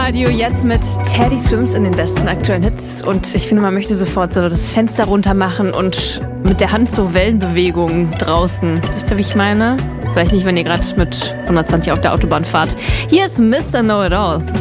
Radio jetzt mit Teddy Swims in den besten aktuellen Hits. Und ich finde, man möchte sofort so das Fenster runter machen und mit der Hand so Wellenbewegungen draußen. Wisst ihr, wie ich meine? Vielleicht nicht, wenn ihr gerade mit 120 auf der Autobahn fahrt. Hier ist Mr. Know-It-All.